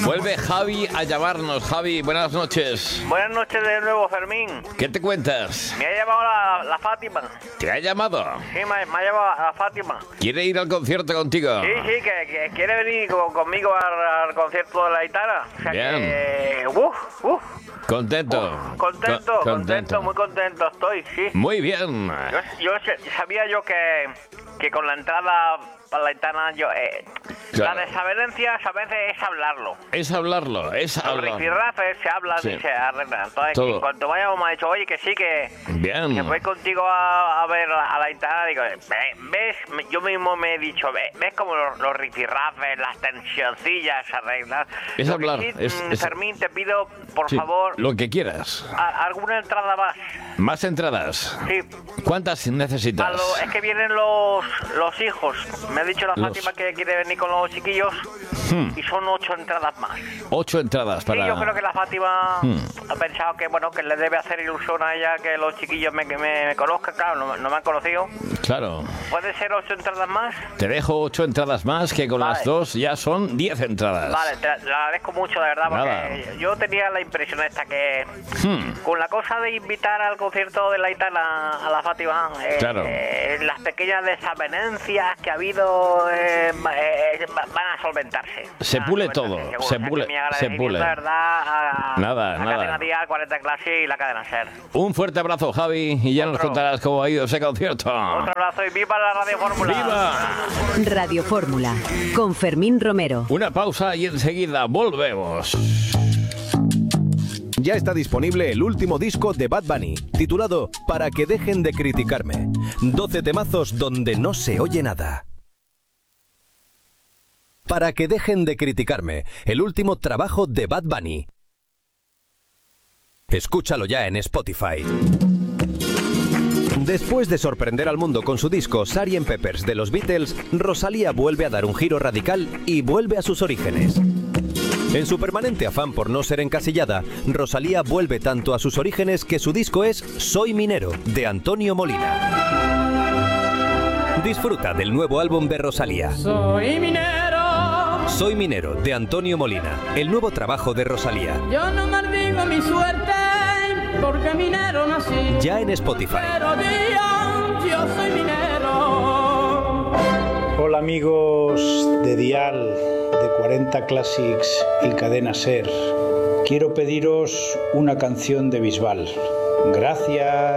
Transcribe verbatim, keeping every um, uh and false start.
Vuelve Javi a llamarnos. Javi, buenas noches. Buenas noches de nuevo, Fermín. ¿Qué te cuentas? Me ha llamado la, la Fátima. ¿Te ha llamado? Sí, me, me ha llamado la Fátima. ¿Quiere ir al concierto contigo? Sí, sí, que, que quiere venir con, conmigo al, al concierto de la Aitana. O sea Bien. Que, uf, uf. Contento. Uf, contento, Co- contento, muy contento estoy, sí. Muy bien. Yo, yo sabía yo que, que con la entrada para la Aitana, yo, eh, Claro. la desavenencia a veces es hablarlo. Es hablarlo, es Los hablarlo. rifirrafes se hablan Sí. y se arreglan. Entonces, Todo. en cuanto vayamos, me ha dicho, oye, que sí, que, Bien. que voy contigo a, a ver a la Aitana. Digo, ¿ves? Yo mismo me he dicho, ¿ves, ¿ves como los, los rifirrafes, las tensioncillas se arreglan? Es Lo que hablar, sí, es- mm, es- Fermín, te pido, por Sí, favor, lo que quieras. a- alguna entrada más. Más entradas. Sí. ¿Cuántas A necesitas? lo- es que vienen los, los hijos. Me ha dicho la Los- Fátima que quiere venir con los chiquillos Hmm. y son ocho entradas más. Ocho entradas para... Sí, yo creo que la Fátima Hmm. ha pensado que bueno que le debe hacer ilusión a ella que los chiquillos me, que me, me conozcan, claro, no, no me han conocido. Claro. ¿Puede ser ocho entradas más? Te dejo ocho entradas más, que con Vale. las dos ya son diez entradas. Vale, te, te lo agradezco mucho, de verdad, porque Nada. yo tenía la impresión esta que Hmm. con la cosa de invitar al concierto de la Aitana a la Fátima, eh, Claro. eh, las pequeñas desavenencias que ha habido eh, eh, van a solventarse. Se Van a pule solventarse, todo, seguro. se O sea, que pule, mi se agradecimiento, pule. de verdad, a, Nada, a nada. Cadena Dial, cuarenta Clase y la Cadena Ser. Un fuerte abrazo, Javi, y ya nos Otro. contarás cómo ha ido ese concierto. Otro abrazo y viva la Radio Fórmula. ¡Viva! Radio Fórmula, con Fermín Romero. Una pausa y enseguida volvemos. Ya está disponible el último disco de Bad Bunny, titulado Para que dejen de criticarme. doce temazos donde no se oye nada. Para que dejen de criticarme, el último trabajo de Bad Bunny. Escúchalo ya en Spotify. Después de sorprender al mundo con su disco sergeant Pepper's de los Beatles, Rosalía vuelve a dar un giro radical y vuelve a sus orígenes. En su permanente afán por no ser encasillada, Rosalía vuelve tanto a sus orígenes que su disco es Soy Minero, de Antonio Molina. Disfruta del nuevo álbum de Rosalía. Soy minero, Soy Minero, de Antonio Molina, el nuevo trabajo de Rosalía. yo no maldigo mi suerte, porque minero nací. Ya en Spotify. Pero Dios, yo soy minero. Hola amigos de Dial, de cuarenta Classics y Cadena Ser. Quiero pediros una canción de Bisbal. Gracias.